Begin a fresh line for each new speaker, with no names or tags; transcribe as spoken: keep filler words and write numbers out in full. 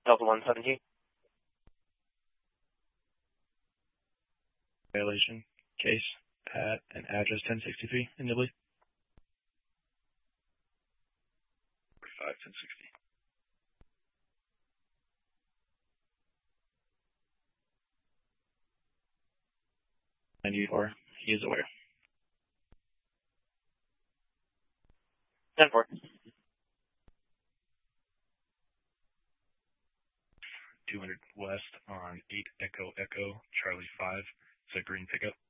Delta one seventeen.
Violation case at an address ten sixty-three in Nibley.
forty-five, ten sixty.
ninety-four. He is aware.
ten four.
two hundred west on eight Echo Echo, Charlie five. It's a green pickup.